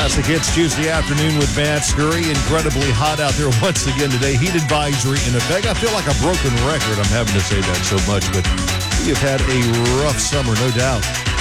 Classic Hits Tuesday afternoon with Matt Scurry. Incredibly hot out there once again today. Heat advisory in effect. I feel like a broken record. I'm having to say that so much, but we have had a rough summer, no doubt.